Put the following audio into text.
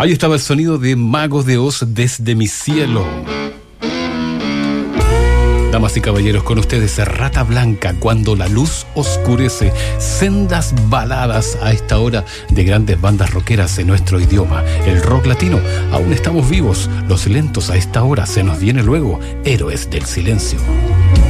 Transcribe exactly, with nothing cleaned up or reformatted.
Ahí estaba el sonido de Magos de Oz desde mi cielo. Damas y caballeros, con ustedes Rata Blanca, cuando la luz oscurece. Sendas baladas a esta hora de grandes bandas rockeras en nuestro idioma, el rock latino. Aún estamos vivos, los lentos a esta hora. Se nos viene luego Héroes del Silencio.